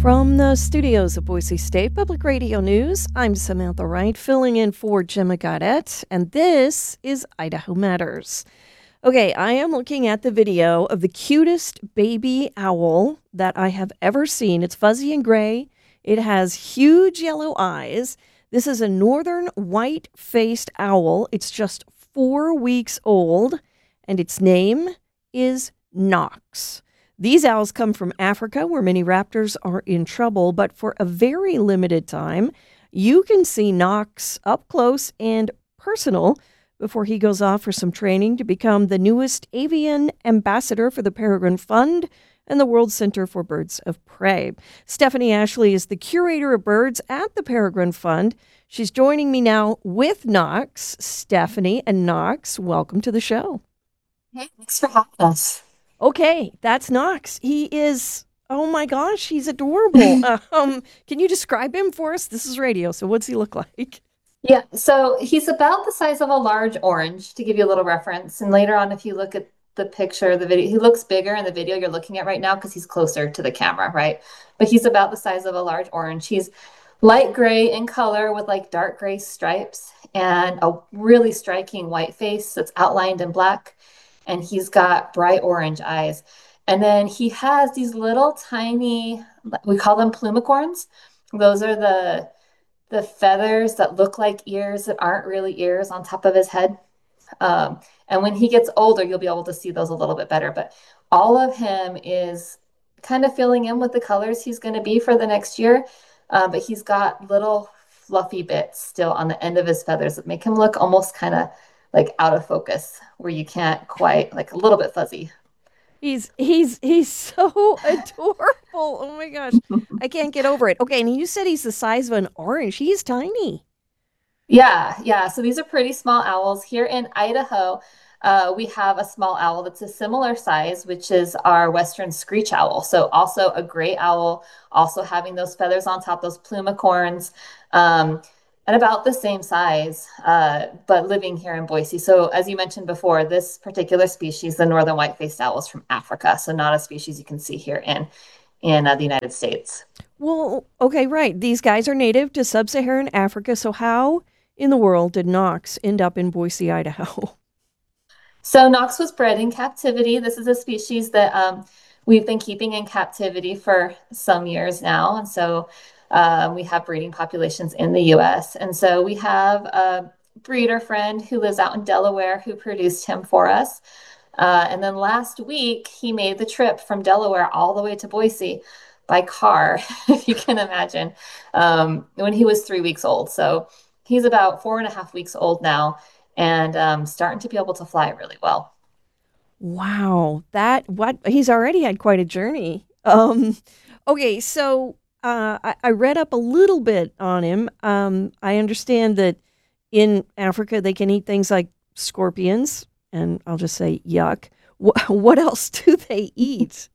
From the studios of Boise State Public Radio News, I'm Samantha Wright, filling in for Gemma Gaudette, and this is Idaho Matters. Okay, I am looking at the video of the cutest baby owl that I have ever seen. It's fuzzy and gray. It has huge yellow eyes. This is a northern white-faced owl. It's just 4 weeks old, and its name is Knox. These owls come from Africa, where many raptors are in trouble, but for a very limited time, you can see Knox up close and personal before he goes off for some training to become the newest avian ambassador for the Peregrine Fund and the World Center for Birds of Prey. Stephanie Ashley is the curator of birds at the Peregrine Fund. She's joining me now with Knox. Stephanie and Knox, welcome to the show. Hey, thanks for having us. Okay, that's Knox. He is, oh my gosh, he's adorable. Can you describe him for us? This is radio, so what's he look like? Yeah, so he's about the size of a large orange, to give you a little reference. And later on, if you look at the picture, the video, he looks bigger in the video you're looking at right now because he's closer to the camera, right? But he's about the size of a large orange. He's light gray in color with like dark gray stripes and a really striking white face that's outlined in black. And he's got bright orange eyes. And then he has these little tiny, we call them plumicorns. Those are the feathers that look like ears that aren't really ears on top of his head. And when he gets older, you'll be able to see those a little bit better. But all of him is kind of filling in with the colors he's going to be for the next year. But he's got little fluffy bits still on the end of his feathers that make him look almost kind of like out of focus, where you can't quite, like a little bit fuzzy. He's so adorable. Oh my gosh. I can't get over it. Okay, and you said he's the size of an orange. He's tiny. Yeah, yeah. So these are pretty small owls. Here in Idaho, we have a small owl that's a similar size, which is our western screech owl. So also a gray owl, also having those feathers on top, those plumicorns, and about the same size, but living here in Boise. So as you mentioned before, this particular species, the northern white-faced owl, is from Africa. So not a species you can see here in the United States. Well, okay, right. These guys are native to sub-Saharan Africa. So how in the world did Knox end up in Boise, Idaho? So Knox was bred in captivity. This is a species that we've been keeping in captivity for some years now. And so we have breeding populations in the US. And so we have a breeder friend who lives out in Delaware who produced him for us. And then last week, he made the trip from Delaware all the way to Boise by car, if you can imagine, when he was 3 weeks old. So he's about 4.5 weeks old now and starting to be able to fly really well. Wow, that what he's already had quite a journey. Okay, so I read up a little bit on him. I understand that in Africa they can eat things like scorpions, and I'll just say yuck. What else do they eat?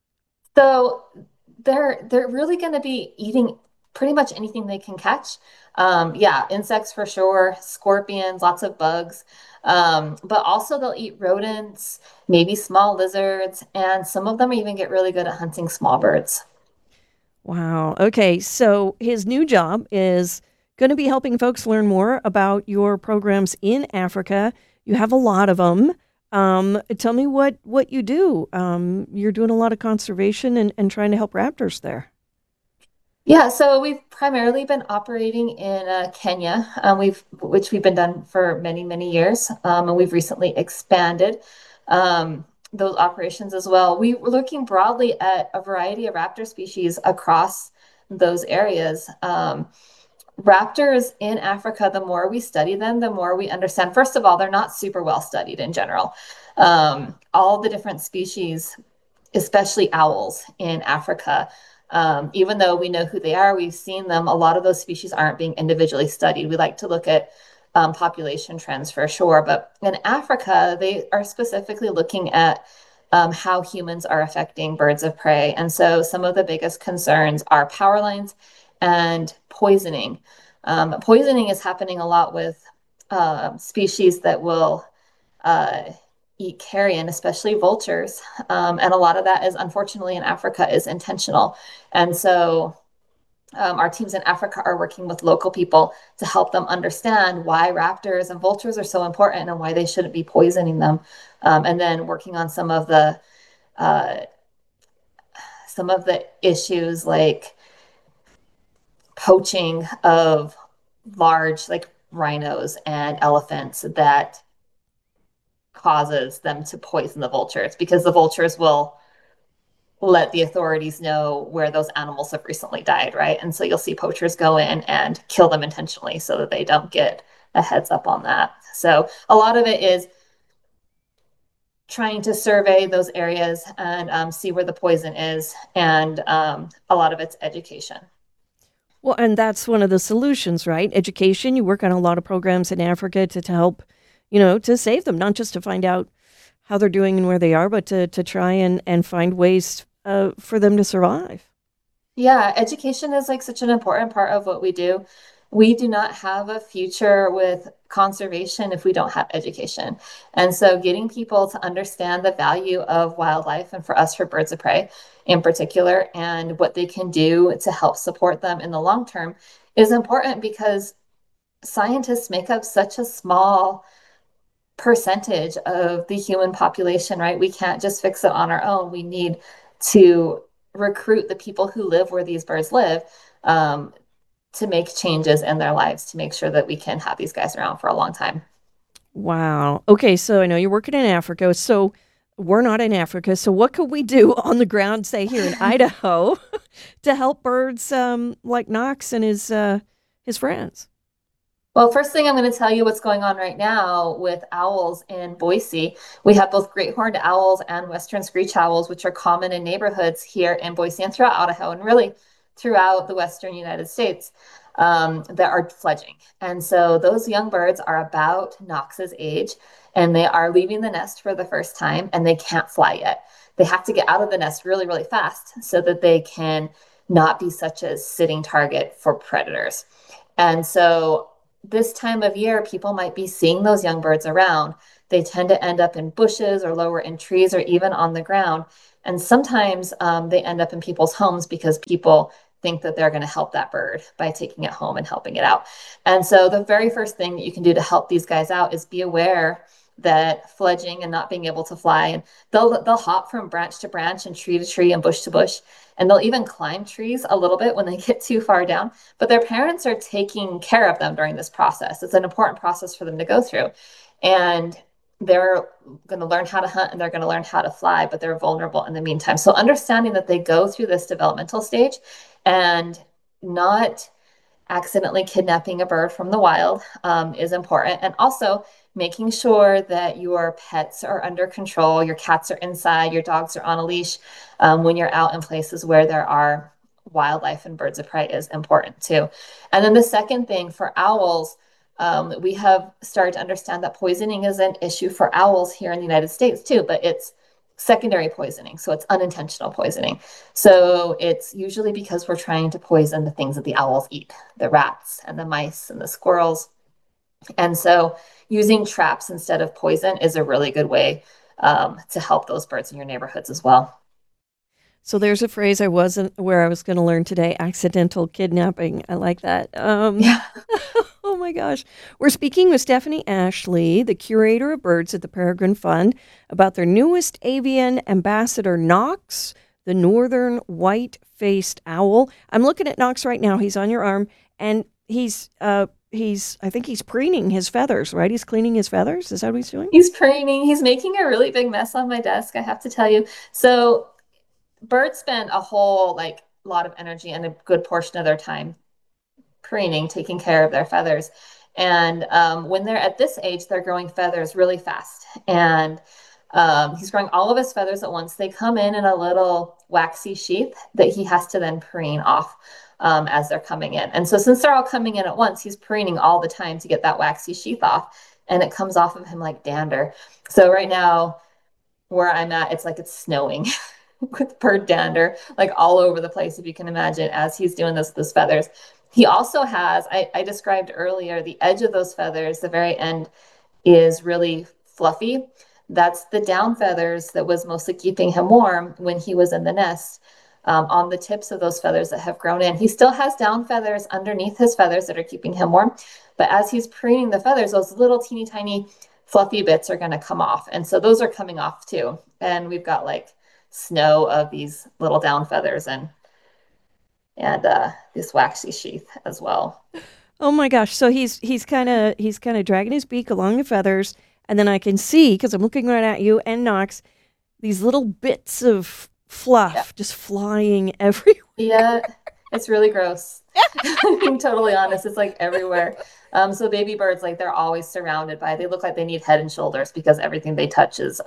So they're really going to be eating pretty much anything they can catch. Yeah, insects for sure, scorpions, lots of bugs. But also they'll eat rodents, maybe small lizards, and some of them even get really good at hunting small birds. Wow. Okay, so his new job is going to be helping folks learn more about your programs in Africa. You have a lot of them. Tell me what you do. You're doing a lot of conservation and trying to help raptors there. Yeah, so we've primarily been operating in Kenya, which we've been done for many, many years, and we've recently expanded those operations as well. We were looking broadly at a variety of raptor species across those areas. Raptors in Africa, the more we study them, the more we understand. First of all, they're not super well studied in general. All the different species, especially owls in Africa. Even though we know who they are, we've seen them, a lot of those species aren't being individually studied. We like to look at population trends for sure. But in Africa, they are specifically looking at how humans are affecting birds of prey. And so some of the biggest concerns are power lines and poisoning. Poisoning is happening a lot with species that will uh, eat carrion, especially vultures. And a lot of that is, unfortunately, in Africa is intentional. And so our teams in Africa are working with local people to help them understand why raptors and vultures are so important and why they shouldn't be poisoning them. And then working on uh, some of the issues like poaching of large like rhinos and elephants that causes them to poison the vultures because the vultures will let the authorities know where those animals have recently died, right? And so you'll see poachers go in and kill them intentionally so that they don't get a heads up on that. So a lot of it is trying to survey those areas and see where the poison is, and a lot of it's education. Well, and that's one of the solutions, right? Education. You work on a lot of programs in Africa to help, to save them, not just to find out how they're doing and where they are, but to try and find ways for them to survive. Yeah, education is like such an important part of what we do. We do not have a future with conservation if we don't have education. And so getting people to understand the value of wildlife and for us for birds of prey in particular and what they can do to help support them in the long term is important because scientists make up such a small percentage of the human population, right? We can't just fix it on our own. We need to recruit the people who live where these birds live um, to make changes in their lives to make sure that we can have these guys around for a long time. Wow. Okay, so I know you're working in Africa. So we're not in Africa. So what could we do on the ground, say here in Idaho, to help birds like Knox and his friends? Well, first thing I'm going to tell you what's going on right now with owls in Boise. We have both great horned owls and western screech owls, which are common in neighborhoods here in Boise and throughout Idaho and really throughout the western United States that are fledging. And so those young birds are about Knox's age and they are leaving the nest for the first time and they can't fly yet. They have to get out of the nest really, really fast so that they can not be such a sitting target for predators. And so this time of year, people might be seeing those young birds around. They tend to end up in bushes or lower in trees or even on the ground. And sometimes they end up in people's homes because people think that they're going to help that bird by taking it home and helping it out. And so the very first thing that you can do to help these guys out is be aware that fledging and not being able to fly, and they'll hop from branch to branch and tree to tree and bush to bush, and they'll even climb trees a little bit when they get too far down, but their parents are taking care of them during this process. It's an important process for them to go through, and they're going to learn how to hunt and they're going to learn how to fly, but they're vulnerable in the meantime. So understanding that they go through this developmental stage and not accidentally kidnapping a bird from the wild is important. And also making sure that your pets are under control, your cats are inside, your dogs are on a leash when you're out in places where there are wildlife and birds of prey is important too. And then the second thing for owls, we have started to understand that poisoning is an issue for owls here in the United States too, but it's secondary poisoning. So it's unintentional poisoning. So it's usually because we're trying to poison the things that the owls eat, the rats and the mice and the squirrels. And so using traps instead of poison is a really good way to help those birds in your neighborhoods as well. So there's a phrase I wasn't where I was going to learn today: accidental kidnapping. I like that. Yeah. Oh my gosh. We're speaking with Stephanie Ashley, the curator of birds at the Peregrine Fund, about their newest avian ambassador, Knox, the northern white-faced owl. I'm looking at Knox right now. He's on your arm, and I think he's preening his feathers, right? He's cleaning his feathers. Is that what he's doing? He's preening. He's making a really big mess on my desk, I have to tell you. So birds spend a whole like lot of energy and a good portion of their time preening, taking care of their feathers. And when they're at this age, they're growing feathers really fast. And he's growing all of his feathers at once. They come in a little waxy sheath that he has to then preen off as they're coming in. And so since they're all coming in at once, he's preening all the time to get that waxy sheath off. And it comes off of him like dander. So right now, where I'm at, it's like it's snowing with bird dander, like all over the place, if you can imagine, as he's doing those feathers. He also has, I described earlier, the edge of those feathers, the very end is really fluffy. That's the down feathers that was mostly keeping him warm when he was in the nest. On the tips of those feathers that have grown in. He still has down feathers underneath his feathers that are keeping him warm. But as he's preening the feathers, those little teeny tiny fluffy bits are going to come off. And so those are coming off too. And we've got like snow of these little down feathers and this waxy sheath as well. Oh my gosh! So he's kind of dragging his beak along the feathers, and then I can see because I'm looking right at you and Knox these little bits of Yeah. fluff just flying everywhere. Yeah, it's really gross. Being totally honest, it's like everywhere. So baby birds, like they're always surrounded by, they look like they need head and shoulders because everything they touch is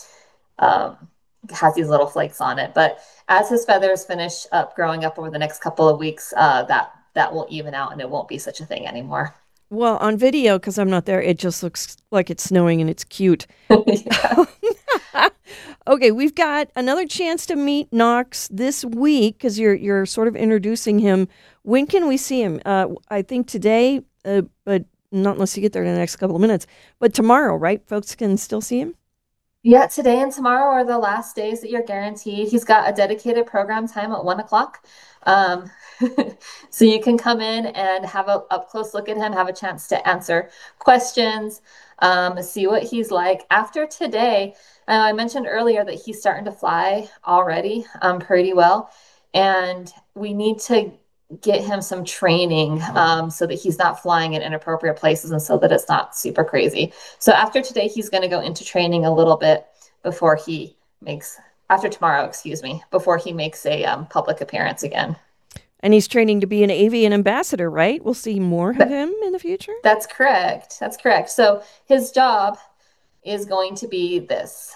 um, has these little flakes on it. But as his feathers finish up growing up over the next couple of weeks, that will even out and it won't be such a thing anymore. Well, on video, because I'm not there, it just looks like it's snowing and it's cute. Yeah. Okay, we've got another chance to meet Knox this week because you're sort of introducing him. When can we see him? I think today, but not unless you get there in the next couple of minutes. But tomorrow, right? Folks can still see him. Yeah, today and tomorrow are the last days that you're guaranteed. He's got a dedicated program time at 1 o'clock. Um, so you can come in and have a up close look at him, have a chance to answer questions, see what he's like. After today, I mentioned earlier that he's starting to fly already, pretty well. And we need to get him some training, so that he's not flying in inappropriate places and so that it's not super crazy. So after today, he's going to go into training a little bit before he makes, after tomorrow, excuse me, before he makes a public appearance again. And he's training to be an avian ambassador, right? We'll see more of Th- him in the future. That's correct. That's correct. So his job is going to be this,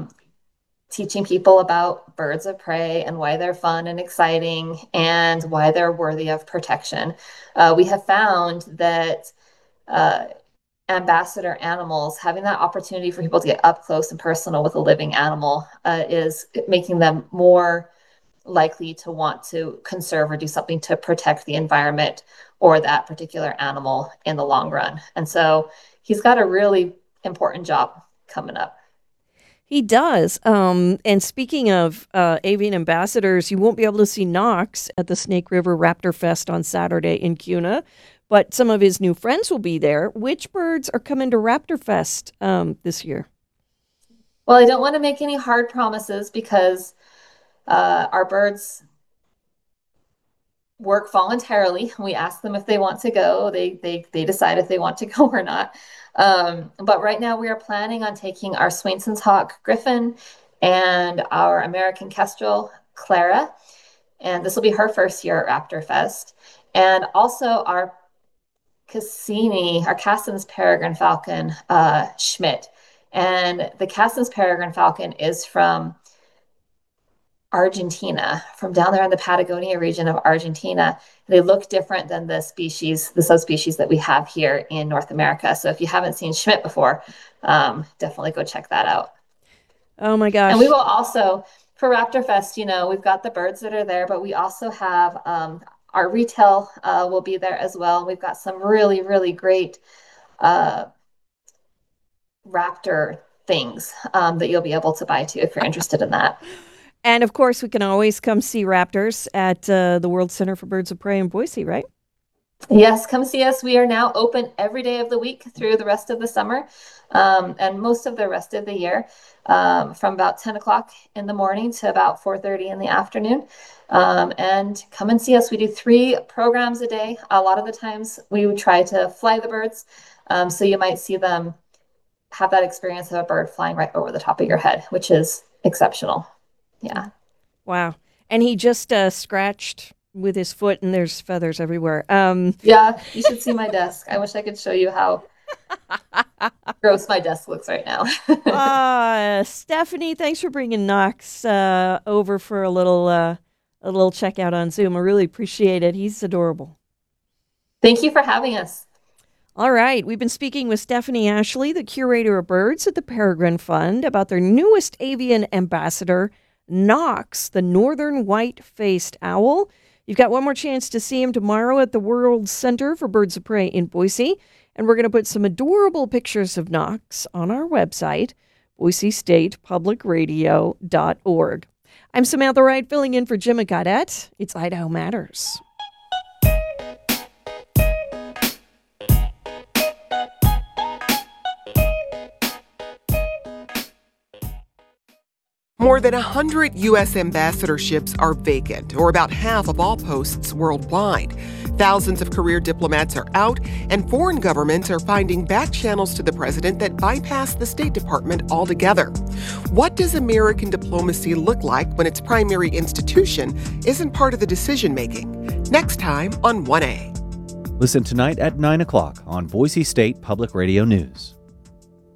teaching people about birds of prey and why they're fun and exciting and why they're worthy of protection. We have found that uh, ambassador animals, having that opportunity for people to get up close and personal with a living animal, is making them more likely to want to conserve or do something to protect the environment or that particular animal in the long run. And so he's got a really important job coming up. He does. And speaking of avian ambassadors, you won't be able to see Knox at the Snake River Raptor Fest on Saturday in Cuna, but some of his new friends will be there. Which birds are coming to Raptor Fest this year? Well, I don't want to make any hard promises because our birds work voluntarily. We ask them if they want to go. They decide if they want to go or not. But right now we are planning on taking our Swainson's Hawk Griffin and our American Kestrel Clara, and this will be her first year at Raptor Fest, and also our Cassini, our Cassin's Peregrine Falcon, Schmidt. And the Cassin's Peregrine Falcon is from Argentina, from down there in the Patagonia region of Argentina. They look different than the species, the subspecies that we have here in North America. So if you haven't seen Schmidt before, definitely go check that out. Oh my And we gosh. will also, for Raptor Fest, we've got the birds that are there, but we also have our retail will be there as well. We've got some really, really great uh, raptor things that you'll be able to buy too if you're interested in that. And of course, we can always come see raptors at the World Center for Birds of Prey in Boise, right? Yes, come see us. We are now open every day of the week through the rest of the summer, and most of the rest of the year, from about 10 o'clock in the morning to about 4:30 in the afternoon. And come and see us. We do 3 programs a day. A lot of the times we would try to fly the birds. So you might see them have that experience of a bird flying right over the top of your head, which is exceptional. Yeah. Wow. And he just scratched with his foot, and there's feathers everywhere. Yeah, you should see my desk. I wish I could show you how gross my desk looks right now. Stephanie, thanks for bringing Knox over for a little checkout on Zoom. I really appreciate it. He's adorable. Thank you for having us. All right, we've been speaking with Stephanie Ashley, the curator of birds at the Peregrine Fund, about their newest avian ambassador, Knox, the northern white-faced owl. You've got one more chance to see him tomorrow at the World Center for Birds of Prey in Boise, and we're going to put some adorable pictures of Knox on our website, boisestatepublicradio.org. I'm Samantha Wright, filling in for Jim Gaudette. It's Idaho Matters. More than 100 U.S. ambassadorships are vacant, or about half of all posts worldwide. Thousands of career diplomats are out, and foreign governments are finding back channels to the president that bypass the State Department altogether. What does American diplomacy look like when its primary institution isn't part of the decision-making? Next time on 1A. Listen tonight at 9 o'clock on Boise State Public Radio News.